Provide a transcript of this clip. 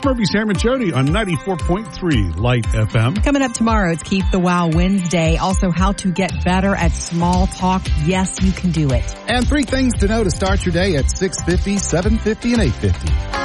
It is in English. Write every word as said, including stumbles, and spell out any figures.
It's Murphy, Sam, and Jody on ninety-four point three Light F M. Coming up tomorrow, it's Keep the Wow Wednesday. Also, how to get better at small talk. Yes, you can do it. And three things to know to start your day at six fifty, seven fifty, and eight fifty.